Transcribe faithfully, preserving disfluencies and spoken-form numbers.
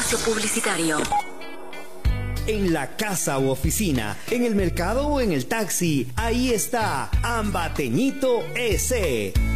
Espacio publicitario. En la casa u oficina, en el mercado o en el taxi, ahí está Ambateñito S.